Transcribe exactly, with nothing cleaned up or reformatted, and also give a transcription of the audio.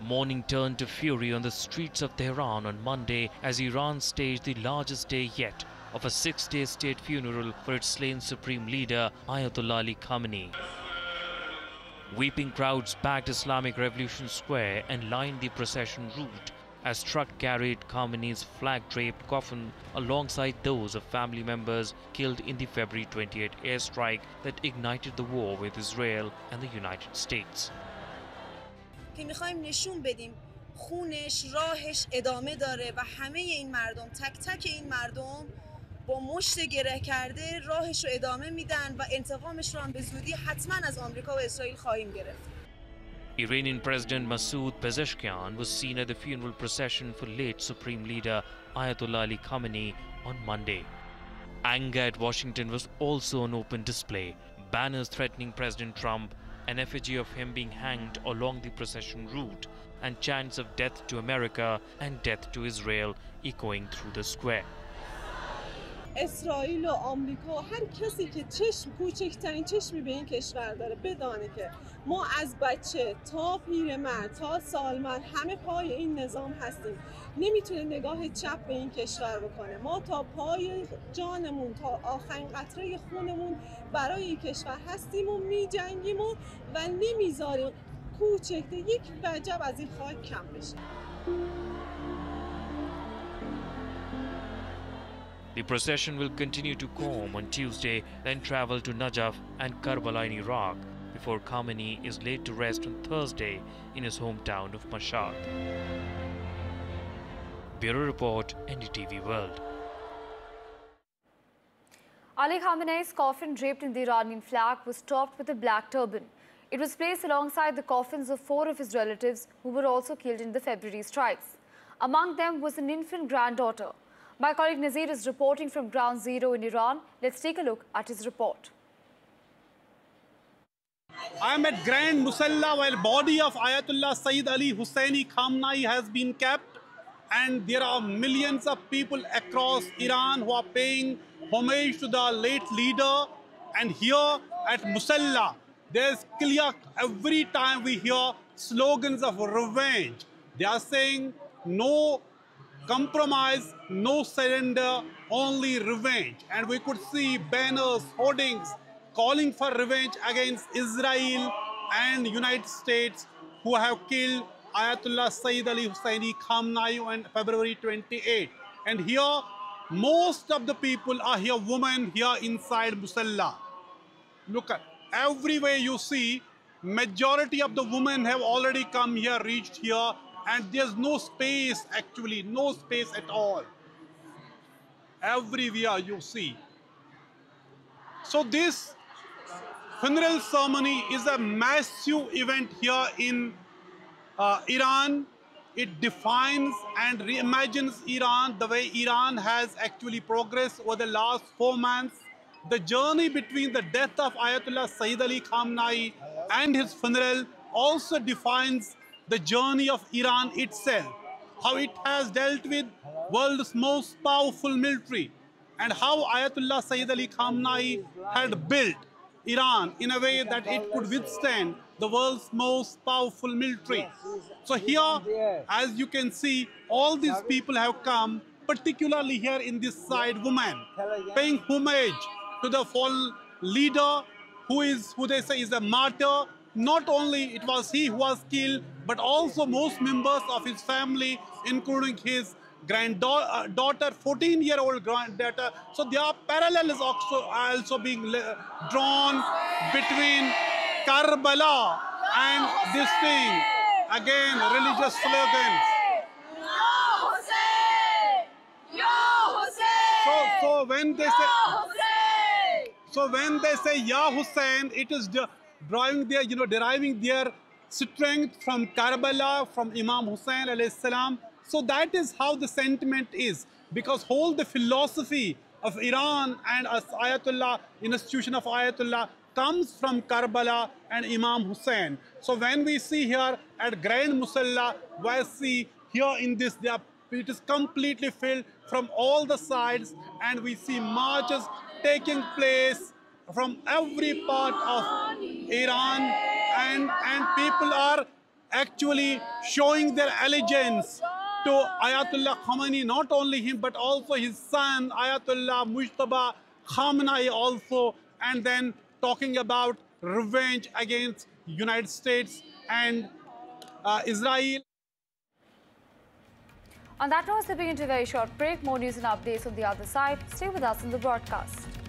Mourning turned to fury on the streets of Tehran on Monday as Iran staged the largest day yet of a six-day state funeral for its slain supreme leader Ayatollah Ali Khamenei. Weeping crowds backed Islamic Revolution Square and lined the procession route as truck carried Khamenei's flag-draped coffin alongside those of family members killed in the February twenty-eighth airstrike that ignited the war with Israel and the United States. که می‌خوایم نشون بدیم خونش راهش ادامه داره و همه این مردم تک تک این مردم با مشت گره کرده راهش رو ادامه میدن و انتقامش رو هم به زودی حتما از آمریکا و اسرائیل خواهیم گرفت. Iranian President Masoud Pezeshkian was seen at the funeral procession for late Supreme Leader Ayatollah Ali Khamenei on Monday. Anger at Washington was also on open display. Banners threatening President Trump, an effigy of him being hanged along the procession route, and chants of death to America and death to Israel echoing through the square. اسرائیل و آمریکا و هر کسی که چشم کوچکترین چشمی به این کشور داره بدانه که ما از بچه تا پیرمرد تا سالمند همه پای این نظام هستیم. نمیتونه نگاه چپ به این کشور بکنه. ما تا پای جانمون تا آخرین قطره خونمون برای این کشور هستیم و میجنگیم و, و نمیذاریم کوچکتر یک وجب از این خاک کم بشه. The procession will continue to Qom on Tuesday, then travel to Najaf and Karbala in Iraq, before Khamenei is laid to rest on Thursday in his hometown of Mashhad. Bureau Report, N D T V World. Ali Khamenei's coffin draped in the Iranian flag was topped with a black turban. It was placed alongside the coffins of four of his relatives who were also killed in the February strikes. Among them was an infant granddaughter. My colleague Nazir is reporting from Ground Zero in Iran. Let's take a look at his report. I am at Grand Musalla where body of Ayatollah Sayyid Ali Husseini Khamenei has been kept, and there are millions of people across Iran who are paying homage to the late leader. And here at Musalla, there's clear, every time we hear slogans of revenge. They are saying no compromise, no surrender, only revenge. And we could see banners, hoardings calling for revenge against Israel and United States, who have killed Ayatollah Sayyid Ali Husseini Khamenei on February twenty-eighth. And here, most of the people are here, women here inside Musalla. Look, at everywhere you see, majority of the women have already come here, reached here, and there's no space, actually, no space at all. Everywhere you see. So this funeral ceremony is a massive event here in uh, Iran. It defines and reimagines Iran the way Iran has actually progressed over the last four months. The journey between the death of Ayatollah Sayyid Ali Khamenei and his funeral also defines the journey of Iran itself, how it has dealt with world's most powerful military, and how Ayatollah Sayyid Ali Khamenei had built Iran in a way that it could withstand the world's most powerful military. So here, as you can see, all these people have come, particularly here in this side, women, paying homage to the fallen leader who is, who they say is a martyr. Not only it was he who was killed, but also most members of his family, including his granddaughter, fourteen-year-old granddaughter. So there are parallels also, also being drawn between Karbala and this thing. Again, religious slogans. So, so when they say, so when they say Ya Hussein, it is drawing their, you know, deriving their strength from Karbala, from Imam Hussein alayhi salam. So that is how the sentiment is, because whole the philosophy of Iran and Ayatollah, institution of Ayatollah, comes from Karbala and Imam Hussein. So when we see here at Grand Musalla, we see here in this, they are, it is completely filled from all the sides, and we see marches taking place from every part of Iran, and, and people are actually showing their allegiance to Ayatollah Khamenei, not only him, but also his son, Ayatollah Mujtaba Khamenei also, and then talking about revenge against United States and uh, Israel. On that note, stepping into a very short break, more news and updates on the other side. Stay with us in the broadcast.